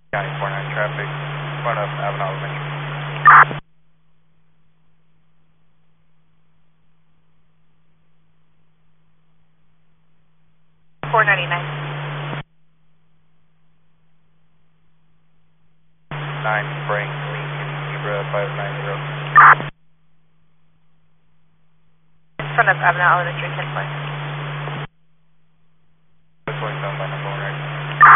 County 49 traffic, front of Avenue Elementary. 499. 9 Spring, Lincoln, Zebra 590. In front of Avenue Elementary, 10 point.